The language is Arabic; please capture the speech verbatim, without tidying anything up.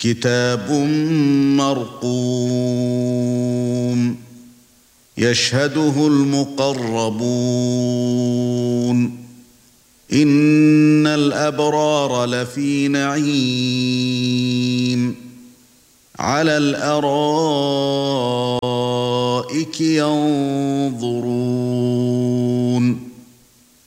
كِتَابٌ مَّرْقُومٌ يَشْهَدُهُ الْمُقَرَّبُونَ إِنَّ الْأَبْرَارَ لَفِي نَعِيمٍ عَلَى الْأَرَائِكِ يَنظُرُونَ